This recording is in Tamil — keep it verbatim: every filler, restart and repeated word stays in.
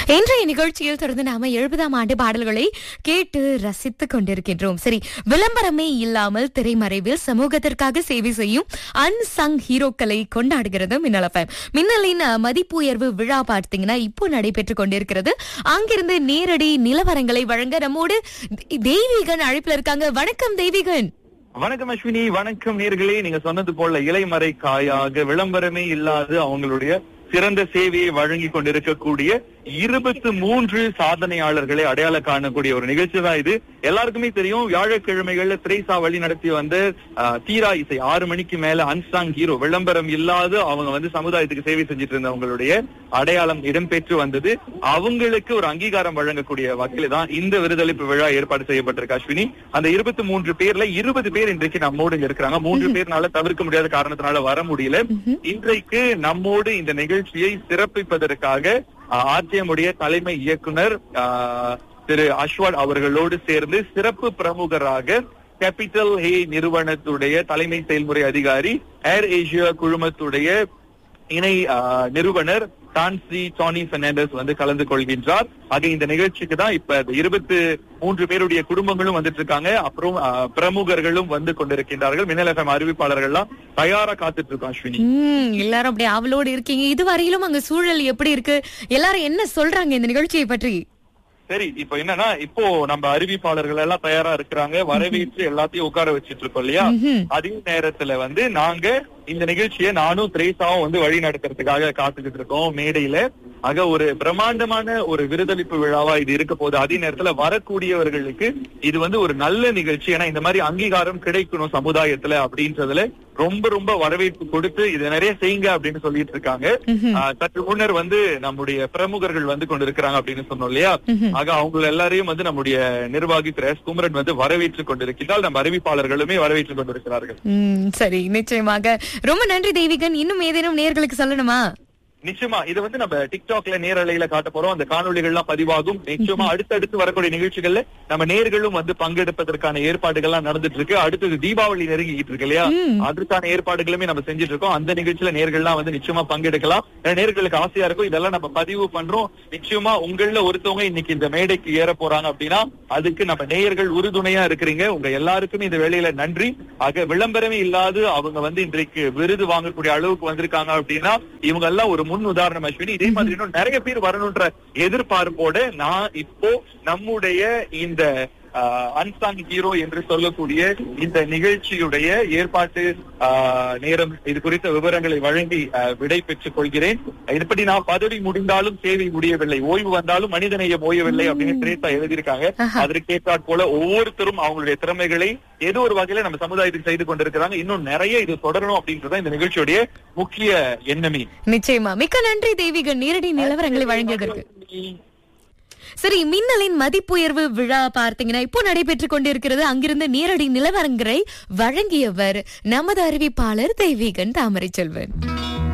இன்றைய நிகழ்ச்சியில் தொடர்ந்து நாம எழுபதாம் ஆண்டு பாடல்களை கேட்டு ரசித்துக் கொண்டிருக்கின்றோம். சரி, விளம்பரமே இல்லாமல் திரைமறைவில் சமூகத்திற்காக சேவை செய்யும் அன்சங் ஹீரோக்களை கொண்டாடுகிறது மின்னல் எஃப்எம். மின்னலின் மதிப்பு உயர்வு விழா பார்த்தீங்கன்னா இப்போ நடைபெற்றுக் கொண்டிருக்கிறது. அங்கிருந்து நேரடி நிலவரங்களை வழங்க நம்மோடு தெய்வீகன் அழைப்புல இருக்காங்க. வணக்கம் தெய்வீகன். வணக்கம் அஸ்வினி. வணக்கம் நேர்களே. நீங்க சொன்னது போல இலைமறை காயாக விளம்பரமே இல்லாது அவங்களுடைய சிறந்த சேவையை வழங்கி கொண்டிருக்கக்கூடிய இருபத்து மூன்று சாதனையாளர்களை அடையாள காணக்கூடிய ஒரு நிகழ்ச்சி தான் இது. எல்லாருக்குமே தெரியும், வியாழக்கிழமைகள்ல திரேசா வழி நடத்தி வந்து தீரா இசை ஆறு மணிக்கு மேல அன்சாங் ஹீரோ விளம்பரம் இல்லாது அவங்க வந்து சமுதாயத்துக்கு சேவை செஞ்சுட்டு இருந்தவங்களுடைய அடையாளம் இடம்பெற்று வந்தது. அவங்களுக்கு ஒரு அங்கீகாரம் வழங்கக்கூடிய வகையில தான் இந்த விருதளிப்பு விழா ஏற்பாடு செய்யப்பட்டிருக்கு அஸ்வினி. அந்த இருபத்தி மூன்று பேர்ல இருபது பேர் இன்றைக்கு நம்மோடு இருக்கிறாங்க. மூன்று பேர்னால தவிர்க்க முடியாத காரணத்தினால வர முடியல. இன்றைக்கு நம்மோடு இந்த நிகழ்ச்சியை சிறப்பிப்பதற்காக ஆர்டிஎம்முடைய தலைமை இயக்குனர் திரு அஸ்வாட் அவர்களோடு சேர்ந்து சிறப்பு பிரமுகராக கேபிட்டல் ஹே நிறுவனத்துடைய தலைமை செயல்முறை அதிகாரி, ஏர் ஏசியா குழுமத்துடைய இணை நிறுவனர் டான்சி டானி பெர்னாண்டஸ் வந்து கலந்து கொள்கின்றார். ஆக இந்த நிகழ்ச்சிக்கு தான் இப்ப இருபத்தி மூன்று பேருடைய குடும்பங்களும் வந்துட்டு இருக்காங்க. அப்புறம் பிரமுகர்களும் வந்து கொண்டிருக்கின்றார்கள். மின்னல் எஃப்எம் அறிவிப்பாளர்கள் எல்லாம் தயாரா காத்துட்டு இருக்கோம் அஸ்வினி. எல்லாரும் அப்படியே ஆவலோடு இருக்கீங்க. இதுவரையிலும் அங்க சூழல் எப்படி இருக்கு? எல்லாரும் என்ன சொல்றாங்க இந்த நிகழ்ச்சியை பற்றி? சரி, இப்போ என்னன்னா, இப்போ நம்ம அறிவிப்பாளர்கள் எல்லாம் தயாரா இருக்கிறாங்க. வரவேற்று எல்லாத்தையும் உட்கார வச்சிட்டு இருக்கோம் இல்லையா? அதே நேரத்துல வந்து நாங்க இந்த நிகழ்ச்சியை நானும் திரேசாவும் வந்து வழி நடத்துறதுக்காக காத்துக்கிட்டு இருக்கோம் மேடையில. ஆக ஒரு பிரம்மாண்டமான ஒரு விருதளிப்பு விழாவா இது இருக்க போகுது. அதே நேரத்துல வரக்கூடியவர்களுக்கு இது வந்து ஒரு நல்ல நிகழ்ச்சி. ஏன்னா இந்த மாதிரி அங்கீகாரம் கிடைக்கணும் சமுதாயத்துல அப்படின்றதுல ரொம்ப ரொம்ப வரவேற்பு கொடுத்து இதை நிறைய செய்யுங்க அப்படின்னு சொல்லிட்டு இருக்காங்க. சற்று முன்னர் வந்து நம்முடைய பிரமுகர்கள் வந்து கொண்டிருக்கிறாங்க அப்படின்னு சொன்னோம் இல்லையா? ஆக அவங்க எல்லாரையும் வந்து நம்முடைய நிர்வாகி திரு எஸ் குமரன் வந்து வரவேற்றுக் கொண்டிருக்கிறார். நம்ம அறிவிப்பாளர்களுமே வரவேற்றுக் கொண்டிருக்கிறார்கள். சரி, நிச்சயமாக ரொம்ப நன்றி தெய்வீகன். இன்னும் ஏதேனும் நேயர்களுக்கு சொல்லணுமா? நிச்சயமா இது வந்து நம்ம டிக்டாக்ல நேரலையில காட்ட போறோம். அந்த காணொலிகள் எல்லாம் பதிவாகும். நிச்சயமா அடுத்தடுத்து வரக்கூடிய நிகழ்ச்சிகள்ல நம்ம நேர்களும் வந்து பங்கெடுப்பதற்கான ஏற்பாடுகள் எல்லாம் நடந்துட்டு இருக்கு. அடுத்தது தீபாவளி நெருங்கிட்டு இருக்கு இல்லையா? அதற்கான ஏற்பாடுகளுமே நம்ம செஞ்சுட்டு இருக்கோம். அந்த நிகழ்ச்சியில நேர்கள்லாம் வந்து நிச்சயமா பங்கெடுக்கலாம். நேர்களுக்கு ஆசையா இருக்கும். இதெல்லாம் நம்ம பதிவு பண்றோம். நிச்சயமா உங்கள ஒருத்தவங்க இன்னைக்கு இந்த மேடைக்கு ஏற போறாங்க அப்படின்னா அதுக்கு நம்ம நேயர்கள் உறுதுணையா இருக்கிறீங்க. உங்க எல்லாருக்குமே இந்த வேலையில நன்றி. ஆக விளம்பரமே இல்லாது அவங்க வந்து இன்றைக்கு விருது வாங்கக்கூடிய அளவுக்கு வந்திருக்காங்க அப்படின்னா இவங்க எல்லாம் ஒரு முன் உதாரணம் அஸ்வினி. இதே மாதிரி இன்னும் நிறைய பேர் வரணும்ன்ற எதிர்பார்ப்போட நான் இப்போ நம்முடைய இந்த அன்சாங் ஹீரோ என்று சொல்லக்கூடிய இந்த நிகழ்ச்சியுடைய ஏற்பாட்டு நேரம் இது குறித்த விவரங்களை வழங்கி விடை பெற்றுக் கொள்கிறேன். இப்படி நான் பதவி முடிந்தாலும் சேவை முடியவில்லை, ஓய்வு வந்தாலும் மனிதநேயம் ஓயவில்லை அப்படின்னு திரேசா எழுதியிருக்காங்க. அதற்கேற்றாற் போல ஒவ்வொருத்தரும் அவங்களுடைய திறமைகளை ஏதோ ஒரு வகையில நம்ம சமுதாயத்துக்கு செய்து கொண்டிருக்கிறாங்க. இன்னும் நிறைய இது தொடரணும் அப்படின்றத இந்த நிகழ்ச்சியுடைய முக்கிய எண்ணமே. நிச்சயமா மிக்க நன்றி தெய்வீகன், நேரடி நிலவரங்களை வழங்கியதற்கு. சரி, மின்னலின் மதிப்புயர்வு விழா பார்த்தீங்கன்னா இப்போ நடைபெற்றுக் கொண்டிருக்கிறது. அங்கிருந்து நேரடி நிலவரங்களை வழங்கியவர் நமது அறிவிப்பாளர் தெய்வீகன் தாமரை செல்வன்.